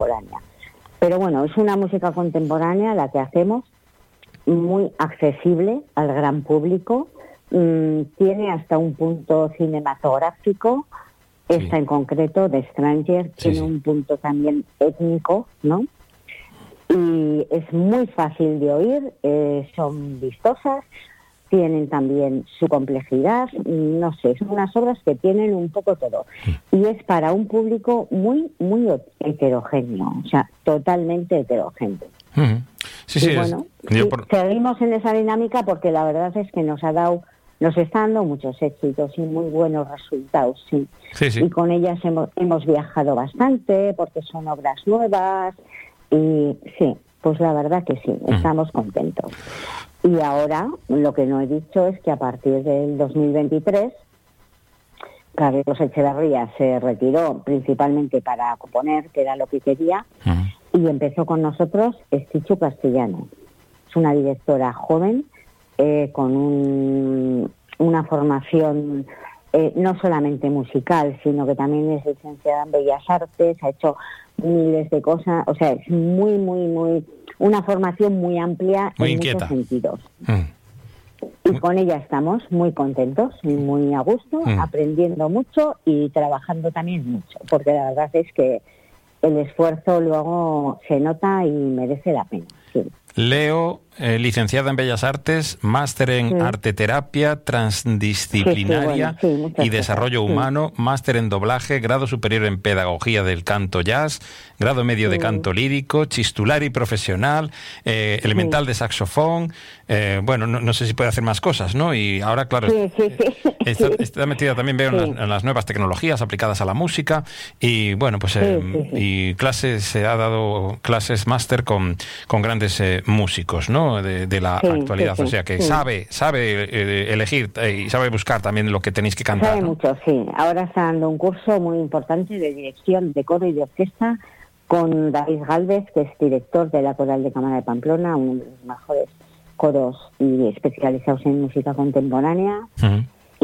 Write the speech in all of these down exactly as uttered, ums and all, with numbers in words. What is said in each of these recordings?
contemporánea. Pero bueno, es una música contemporánea la que hacemos, muy accesible al gran público, mm, tiene hasta un punto cinematográfico, sí. Esta en concreto de Stranger sí, tiene sí. un punto también étnico, ¿no? Y es muy fácil de oír, eh, son vistosas, tienen también su complejidad, no sé, son unas obras que tienen un poco todo. Y es para un público muy, muy heterogéneo, o sea, totalmente heterogéneo. Uh-huh. Sí, sí, y bueno, es... sí, por... seguimos en esa dinámica porque la verdad es que nos ha dado, nos está dando muchos éxitos y muy buenos resultados, sí. Sí, sí. Y con ellas hemos, hemos viajado bastante porque son obras nuevas y sí, pues la verdad que sí, uh-huh. estamos contentos. Y ahora, lo que no he dicho es que a partir del dos mil veintitrés, Carlos Echeverría se retiró principalmente para componer, que era lo que quería, uh-huh. y empezó con nosotros Estichu Castellano. Es una directora joven, eh, con un, una formación eh, no solamente musical, sino que también es licenciada en Bellas Artes, ha hecho miles de cosas, o sea, es muy, muy, muy... una formación muy amplia muy en inquieta. Muchos sentidos. Mm. Y con ella estamos muy contentos y muy a gusto, mm. aprendiendo mucho y trabajando también mucho, porque la verdad es que el esfuerzo luego se nota y merece la pena. Sí. Leo, eh, licenciada en Bellas Artes, máster en sí. Arteterapia Transdisciplinaria sí, sí, bueno, sí, y Desarrollo cosas, Humano, sí. máster en Doblaje, grado superior en Pedagogía del Canto Jazz, grado medio sí. de Canto Lírico, Chistulari Profesional, eh, elemental sí. de saxofón, eh, bueno, no, no sé si puede hacer más cosas, ¿no? Y ahora, claro, sí, sí, sí. Está, está metida también, veo, sí. en, las, en las nuevas tecnologías aplicadas a la música y, bueno, pues, eh, sí, sí, sí. y clases, se ha dado clases máster con, con grandes eh, músicos, ¿no? De, de la sí, actualidad, sí, sí, o sea que sí. sabe sabe eh, elegir eh, y sabe buscar también lo que tenéis que cantar. Sabe ¿no? mucho, sí. Ahora está dando un curso muy importante de dirección de coro y de orquesta con David Gálvez, que es director de la Coral de Cámara de Pamplona, uno de los mejores coros y especializados en música contemporánea. Uh-huh.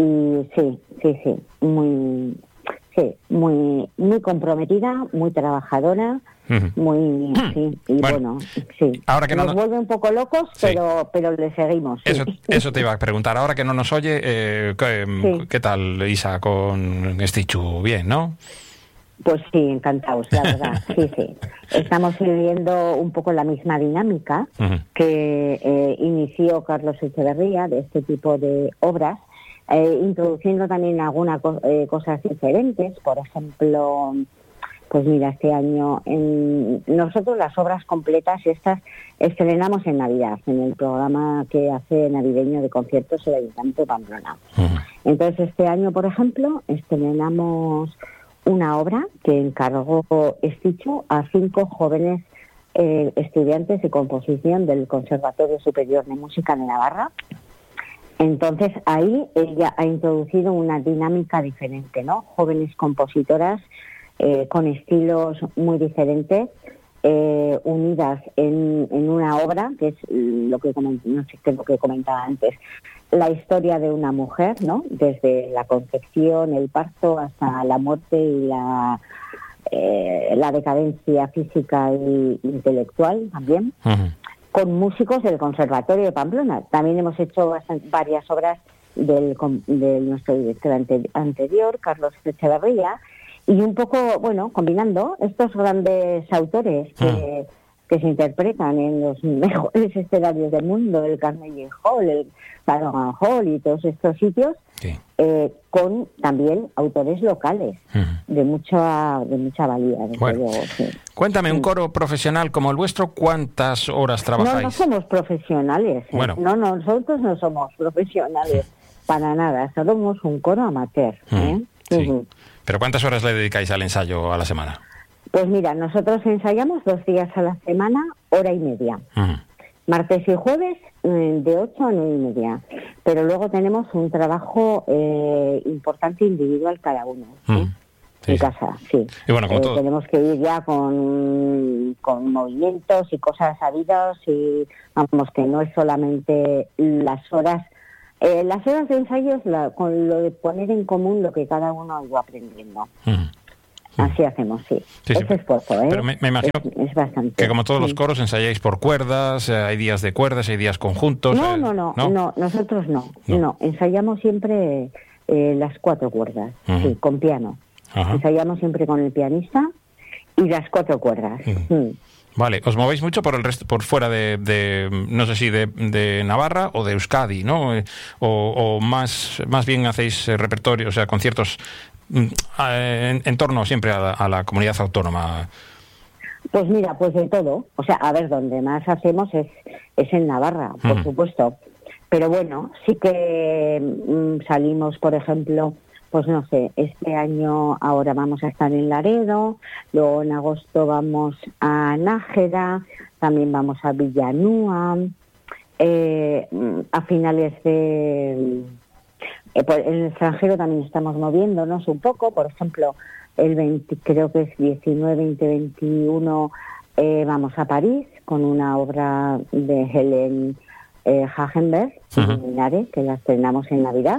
Y sí, sí, sí, muy, sí, muy, muy comprometida, muy trabajadora. Uh-huh. Muy, sí, y bueno, bueno sí. Ahora que nos no, vuelve un poco locos, sí. pero pero le seguimos. Sí. Eso, eso te iba a preguntar. Ahora que no nos oye, eh, ¿qué, sí. ¿qué tal, Isa, con Estichu? Bien, ¿no? Pues sí, encantados, la verdad. Sí, sí. Estamos siguiendo un poco la misma dinámica uh-huh. que eh, inició Carlos Echeverría de este tipo de obras, eh, introduciendo también algunas co- eh, cosas diferentes. Por ejemplo, pues mira, este año en, nosotros las obras completas estas estrenamos en Navidad, en el programa que hace navideño de conciertos el Ayuntamiento de Pamplona. Uh-huh. Entonces este año, por ejemplo, estrenamos una obra que encargó Estichu a cinco jóvenes eh, estudiantes de composición del Conservatorio Superior de Música de Navarra. Entonces ahí ella ha introducido una dinámica diferente, ¿no? Jóvenes compositoras eh, con estilos muy diferentes, eh, unidas en, en una obra que es lo que coment- no sé qué es lo que comentaba antes, la historia de una mujer, ¿no? Desde la concepción, el parto, hasta la muerte y la eh, la decadencia física e intelectual también. Uh-huh. Con músicos del Conservatorio de Pamplona. También hemos hecho bastante, varias obras del, de nuestro director ante, anterior, Carlos Echeverría, y un poco, bueno, combinando estos grandes autores que, uh-huh. que se interpretan en los mejores escenarios del mundo, el Carnegie Hall, el Carnegie Hall y todos estos sitios, sí. eh, con también autores locales uh-huh. de mucha de mucha valía. Bueno, luego, sí. Cuéntame, sí. un coro profesional como el vuestro, ¿cuántas horas trabajáis? No, no somos profesionales. ¿eh? Bueno. No, no, nosotros no somos profesionales para nada. Somos un coro amateur. ¿eh? Uh-huh. Sí. Uh-huh. ¿Pero cuántas horas le dedicáis al ensayo a la semana? Pues mira, nosotros ensayamos dos días a la semana, hora y media. Uh-huh. Martes y jueves de ocho a nueve y media. Pero luego tenemos un trabajo eh, importante individual cada uno. ¿eh? Uh-huh. Sí, en casa, sí. Y bueno, como eh, todo. Tenemos que ir ya con, con movimientos y cosas sabidas y vamos, que no es solamente las horas. Eh, las horas de ensayos, la, con lo de poner en común lo que cada uno ha ido aprendiendo. Uh-huh. Así hacemos, sí. sí, es sí. esfuerzo, ¿eh? Pero me, me imagino es, es bastante. que como todos sí. los coros ensayáis por cuerdas, eh, hay días de cuerdas, hay días conjuntos. No, eh, no, no, no, no, nosotros no. No. No, ensayamos siempre eh, las cuatro cuerdas, Ujú. sí, con piano. Ajá. Ensayamos siempre con el pianista y las cuatro cuerdas. Ujú. Mm. Vale, os movéis mucho por el resto, por fuera de, de no sé si de, de Navarra o de Euskadi, ¿no? Eh, O, o más, más bien hacéis eh, repertorio, o sea, conciertos mm, en, en torno siempre a la, a la comunidad autónoma. Pues mira, pues de todo. O sea, a ver, donde más hacemos es, es en Navarra, por Ujú. supuesto. Pero bueno, sí que mm, salimos, por ejemplo, pues no sé, este año ahora vamos a estar en Laredo, luego en agosto vamos a Nájera, también vamos a Villanúa, eh, a finales de... Eh, pues en el extranjero también estamos moviéndonos un poco, por ejemplo, el veinte, creo que es diecinueve, veinte, veintiuno, eh, vamos a París con una obra de Helen eh, Hagenberg, uh-huh. que la estrenamos en Navidad.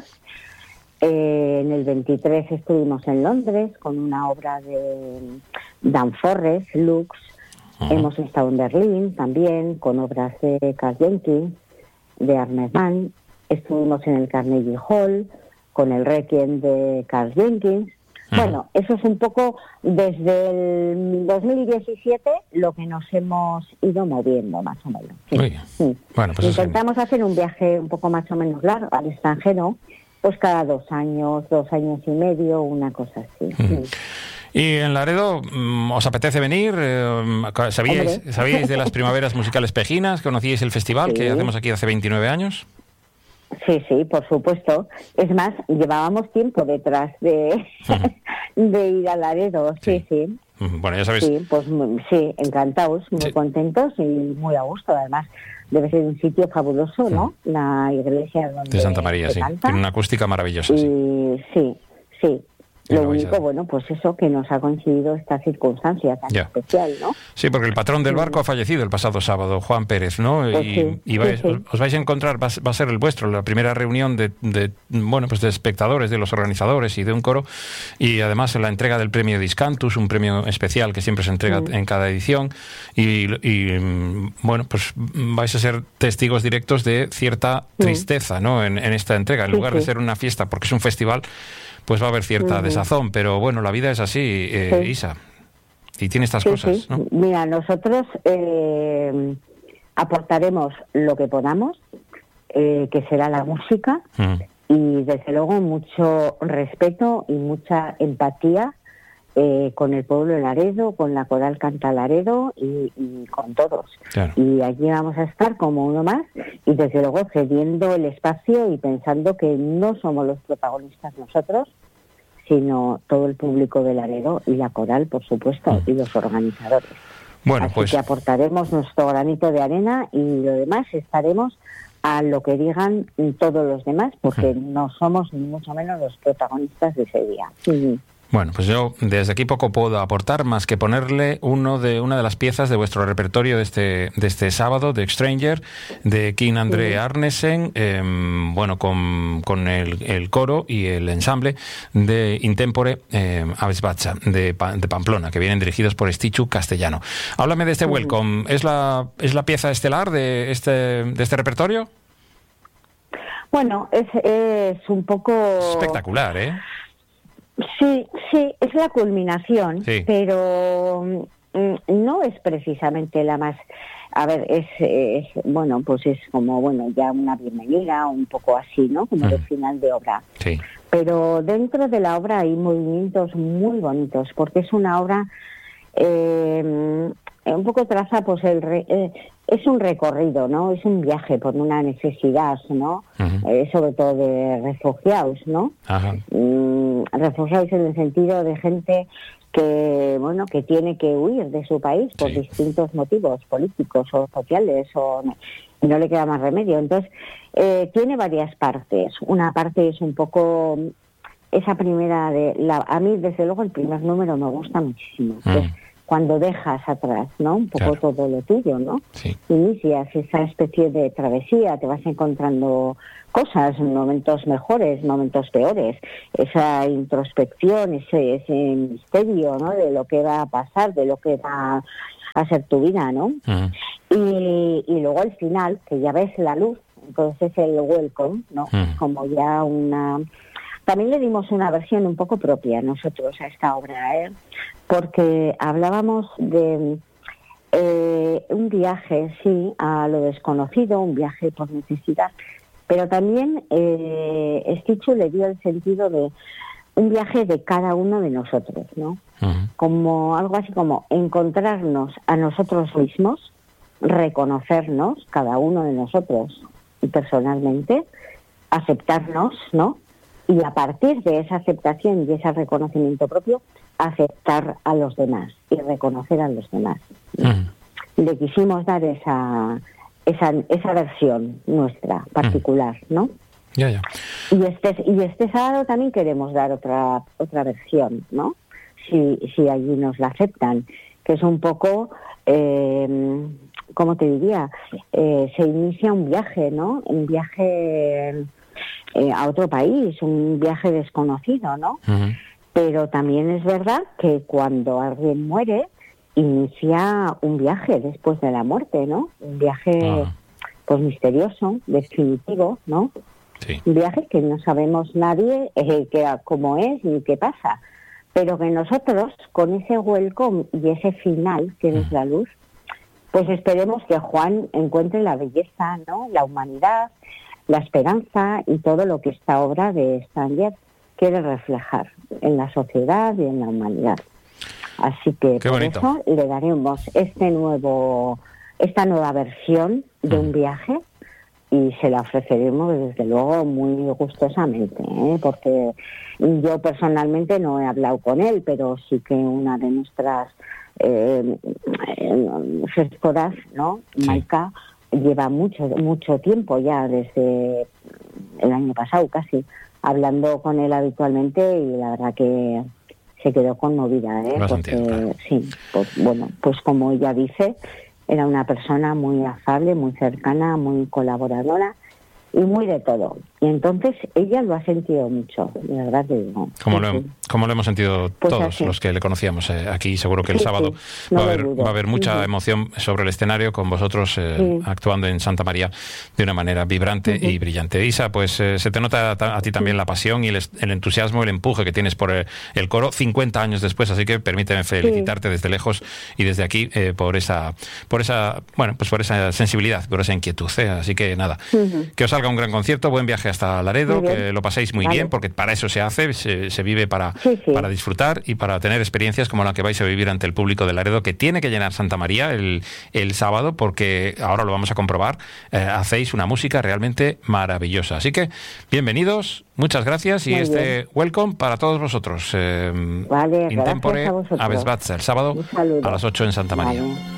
Eh, en el veintitrés estuvimos en Londres con una obra de Dan Forrest, Lux. Uh-huh. Hemos estado en Berlín también con obras de Karl Jenkins, de Arne Mann. Estuvimos en el Carnegie Hall con el Requiem de Karl Jenkins. Uh-huh. Bueno, eso es un poco desde el dos mil diecisiete lo que nos hemos ido moviendo, más o menos. Sí. Muy bien. Sí. Bueno, pues intentamos es... hacer un viaje un poco más o menos largo al extranjero, pues cada dos años, dos años y medio, una cosa así. Uh-huh. Sí. Y en Laredo, ¿os apetece venir? ¿Sabíais, ¿sabíais de las primaveras musicales pejinas? ¿Conocíais el festival sí. que hacemos aquí hace veintinueve años? Sí, sí, por supuesto. Es más, llevábamos tiempo detrás de, uh-huh. de ir a Laredo, sí, sí. sí. Bueno, ya sabéis. Sí, pues sí, encantados, muy sí. contentos y muy a gusto. Además, debe ser un sitio fabuloso, ¿no? Uh-huh. La iglesia donde de Santa María, sí. canta. Tiene una acústica maravillosa, y, sí. Sí, sí. Lo único, bueno, pues eso, que nos ha coincidido esta circunstancia tan ya. especial, ¿no? Sí, porque el patrón del barco sí. ha fallecido el pasado sábado, Juan Pérez, ¿no? Pues y sí, y vais, sí, sí. os vais a encontrar, va, va a ser el vuestro, la primera reunión de, de, bueno, pues de espectadores, de los organizadores y de un coro, y además la entrega del premio Discantus, un premio especial que siempre se entrega mm. en cada edición, y, y, bueno, pues vais a ser testigos directos de cierta tristeza, ¿no? En, en esta entrega, en sí, lugar sí. de ser una fiesta, porque es un festival, pues va a haber cierta uh-huh. desazón, pero bueno, la vida es así, eh, sí. Isa, y tiene estas sí, cosas, sí. ¿no? Mira, nosotros eh, aportaremos lo que podamos, eh, que será la música, uh-huh. y desde luego mucho respeto y mucha empatía eh, con el pueblo de Laredo, con la coral Canta Laredo y, y con todos. Claro. Y allí vamos a estar como uno más y desde luego cediendo el espacio y pensando que no somos los protagonistas nosotros, sino todo el público de Laredo y la coral, por supuesto, mm. y los organizadores. Bueno, Así pues que aportaremos nuestro granito de arena y lo demás estaremos a lo que digan todos los demás, porque uh-huh. no somos ni mucho menos los protagonistas de ese día. Uh-huh. Bueno, pues yo desde aquí poco puedo aportar más que ponerle uno de una de las piezas de vuestro repertorio de este de este sábado, de Stranger, de King André sí. Arnesen, eh, bueno, con, con el, el coro y el ensamble de Intempore eh, Aves Bacha, de, de Pamplona, que vienen dirigidos por Estichu Castellano. Háblame de este sí. Welcome. ¿Es la, es la pieza estelar de este, de este repertorio? Bueno, es, es un poco... espectacular, ¿eh? Sí, sí, es la culminación, sí. pero mm, no es precisamente la más... A ver, es, es, bueno, pues es como, bueno, ya una bienvenida, un poco así, ¿no? Como mm. el final de obra. Sí. Pero dentro de la obra hay movimientos muy bonitos, porque es una obra... Eh, un poco traza, pues, el... Re, eh, es un recorrido, ¿no? Es un viaje por una necesidad, ¿no? Uh-huh. Eh, sobre todo de refugiados, ¿no? Ajá. Mm, refugiados en el sentido de gente que, bueno, que tiene que huir de su país por sí. distintos motivos políticos o sociales, o no, no le queda más remedio. Entonces, eh, tiene varias partes. Una parte es un poco... esa primera de... la a mí, desde luego, el primer número me gusta muchísimo. Uh-huh. Es cuando dejas atrás, ¿no? Un poco claro. todo lo tuyo, ¿no? Sí. Inicias esa especie de travesía, te vas encontrando cosas, momentos mejores, momentos peores, esa introspección, ese, ese misterio, ¿no? De lo que va a pasar, de lo que va a ser tu vida, ¿no? Uh-huh. Y, y luego al final, que ya ves la luz, entonces el welcome, ¿no? Uh-huh. Como ya una... También le dimos una versión un poco propia nosotros a esta obra, ¿eh? Porque hablábamos de eh, un viaje, sí, a lo desconocido, un viaje por necesidad, pero también eh, Stichu le dio el sentido de un viaje de cada uno de nosotros, ¿no? Uh-huh. Como algo así como encontrarnos a nosotros mismos, reconocernos, cada uno de nosotros y personalmente, aceptarnos, ¿no? Y a partir de esa aceptación y ese reconocimiento propio, aceptar a los demás y reconocer a los demás. Uh-huh. Le quisimos dar esa, esa esa versión nuestra, particular, uh-huh. ¿no? Ya, ya. Y este y este sábado también queremos dar otra otra versión, ¿no? Si si allí nos la aceptan, que es un poco, eh, ¿cómo te diría? Eh, se inicia un viaje, ¿no? Un viaje... Eh, a otro país, un viaje desconocido, ¿no? Uh-huh. Pero también es verdad que cuando alguien muere, inicia un viaje después de la muerte, ¿no? Un viaje, uh-huh. pues misterioso, definitivo, ¿no? Sí. Un viaje que no sabemos nadie eh, que, cómo es ni qué pasa, pero que nosotros, con ese welcome y ese final, que uh-huh. es la luz, pues esperemos que Juan encuentre la belleza, ¿no? La humanidad, la esperanza y todo lo que esta obra de Stranger quiere reflejar en la sociedad y en la humanidad. Así que Qué por bonito. eso le daremos este nuevo, esta nueva versión de un viaje y se la ofreceremos desde luego muy gustosamente, ¿eh? Porque yo personalmente no he hablado con él, pero sí que una de nuestras eh, gestoras, ¿no? Sí. Maika, lleva mucho mucho tiempo ya, desde el año pasado casi, hablando con él habitualmente y la verdad que se quedó conmovida, ¿eh? Lo Porque entiendo, claro. sí, pues bueno, pues como ella dice, era una persona muy afable, muy cercana, muy colaboradora y muy de todo. Y entonces ella lo ha sentido mucho, de verdad te digo. Como, sí, lo, sí. como lo hemos sentido Pues todos así. los que le conocíamos eh, aquí. Seguro que el Sí, sábado sí, no va, a lo haber, dudo. va a haber mucha Sí, sí. emoción sobre el escenario con vosotros eh, Sí. actuando en Santa María de una manera vibrante Ujú. y brillante. Isa, pues eh, se te nota a, a ti también la pasión y el, el entusiasmo, el empuje que tienes por el, el coro cincuenta años después, así que permíteme felicitarte desde lejos y desde aquí eh, por esa por esa bueno pues por esa sensibilidad, por esa inquietud. ¿eh? Así que nada, Ujú. que os salga un gran concierto, buen viaje hasta Laredo, Muy bien. que lo paséis muy Vale. bien, porque para eso se hace, se, se vive para, Sí, sí. para disfrutar y para tener experiencias como la que vais a vivir ante el público de Laredo, que tiene que llenar Santa María el, el sábado, porque ahora lo vamos a comprobar, eh, hacéis una música realmente maravillosa. Así que, bienvenidos, muchas gracias y Muy este bien. welcome para todos vosotros. Eh, Vale, in gracias tempore a vosotros. Aves Batza, el sábado Un saludo. a las ocho en Santa María. Vale.